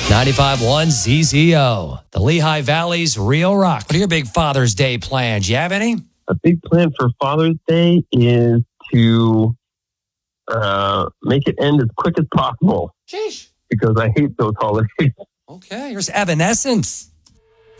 95.1 ZZO, the Lehigh Valley's real rock. What are your big Father's Day plans? You have any? A big plan for Father's Day is to make it end as quick as possible. Sheesh. Because I hate those holidays. Okay, here's Evanescence.